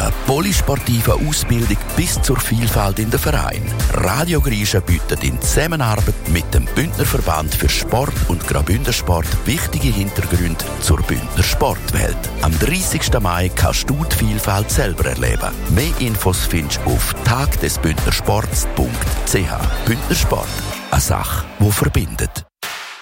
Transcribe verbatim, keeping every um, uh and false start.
der polysportiven Ausbildung bis zur Vielfalt in den Verein. Radio Griechen bietet in Zusammenarbeit mit dem Bündner Verband für Sport und Graubünden-Sport wichtige Hintergründe zur Bündner Sportwelt. Am dreißigsten Mai kannst du die Vielfalt selber erleben. Mehr Infos findest du auf tagdesbündnersports punkt c h. Bündner Sport, eine Sache, die verbindet.